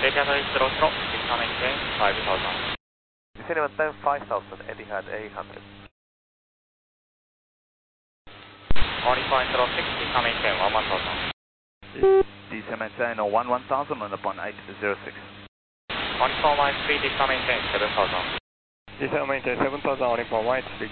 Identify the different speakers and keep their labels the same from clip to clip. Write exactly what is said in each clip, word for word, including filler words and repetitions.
Speaker 1: Etihad zero zero, incoming change five thousand.
Speaker 2: Descending one ten five thousand, Etihad eight hundred.
Speaker 1: Morning point zero six, incoming change one one thousand.
Speaker 3: Descending ten one one thousand on the point eight zero six.
Speaker 1: Morning four one three, incoming change seven thousand.
Speaker 4: Descending seven thousand, morning four one three.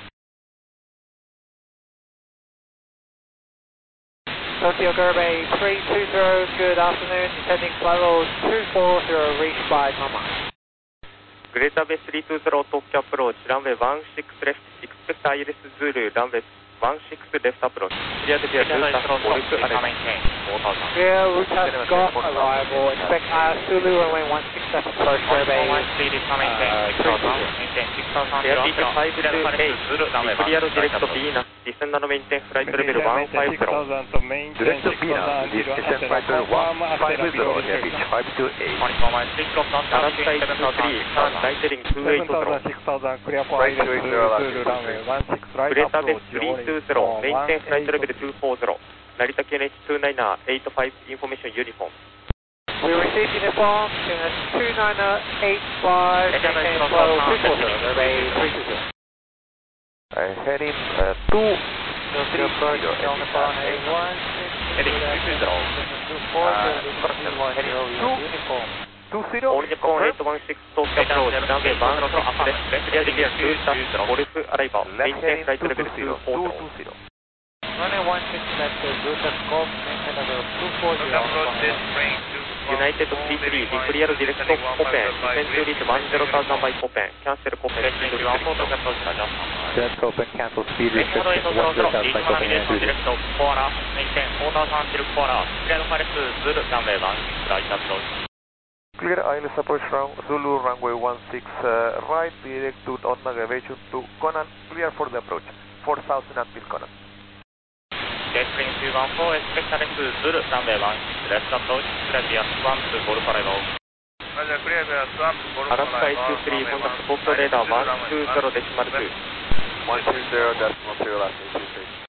Speaker 5: Tokyo Gurubay three two zero, good afternoon, descending level two four zero, reached by Mama.
Speaker 6: Greater Bay three two zero, Tokyo approach, runway one six left, expect I L S Zulu, runway one six left approach. Clear to be a
Speaker 1: Etihad zero zero, incoming change four thousand.
Speaker 5: Clear, route has got arrival, expect I L S Zulu, runway one six left approach, Gurubay
Speaker 1: one three, incoming change six thousand. Maintain six thousand.
Speaker 6: Clear T five two eight, clear direct Venus, descend and maintain flight level one five zero.
Speaker 4: To maintain
Speaker 2: Direct Venus, descend flight level one five zero, heavy five two eight.
Speaker 1: Morning four one six, lock down
Speaker 6: Arab
Speaker 1: seven
Speaker 6: side
Speaker 1: thousand.
Speaker 6: two three, turn right heading two eight zero.
Speaker 4: six thousand, clear for I L S Zulu, runway one six right
Speaker 6: Greater Bay
Speaker 4: approach,
Speaker 6: three two zero, maintain flight level two four zero. Narita K N H two nine eight five, information uniform.
Speaker 5: We received uniform, two nine eight five, maintain level two four zero, Gurubay three two zero.
Speaker 2: Uh, heading uh, two three
Speaker 5: approach,
Speaker 2: zero,
Speaker 5: Uniform
Speaker 2: Etihad eight hundred.
Speaker 1: Heading two two zero.
Speaker 5: Uniform.
Speaker 2: Two zero,
Speaker 6: All Japan eight one six, Tokyo approach, runway one zero left, clear to be a two star, Golf arrival,
Speaker 2: left
Speaker 6: maintain
Speaker 2: heading
Speaker 6: flight
Speaker 2: two
Speaker 6: level
Speaker 2: two
Speaker 6: two
Speaker 2: zero,
Speaker 6: four
Speaker 2: two
Speaker 6: zero.
Speaker 2: two zero.
Speaker 5: Runway one six left, Delta Golf, maintain level two four zero.
Speaker 6: United three three, clear direct Copen, descend to reach one zero thousand by Copen, cancel Copen, speed
Speaker 1: One four,
Speaker 6: restriction.
Speaker 1: Tokyo approach, adjust.
Speaker 2: Direct open, cancel speed
Speaker 1: Etihad
Speaker 2: restriction,
Speaker 1: zero
Speaker 2: one
Speaker 1: zero,
Speaker 2: zero thousand by
Speaker 1: East
Speaker 2: Copenhagen
Speaker 1: navigation
Speaker 2: Zulu.
Speaker 1: direct four hours, maintain four thousand till four hours. Clear for S Zulu, runway one six right approach.
Speaker 2: Clear I L S approach round Zulu, runway one six uh, right, direct to on navigation to Conan, clear for the approach, four thousand until Conan.
Speaker 1: Gateway two one four, expect S Zulu, runway one six left approach, clear via swamp to Golf arrival.
Speaker 6: Arab side two three, contact Tokyo radar one two zero decimal two.
Speaker 2: one two zero decimal two, last eight two three.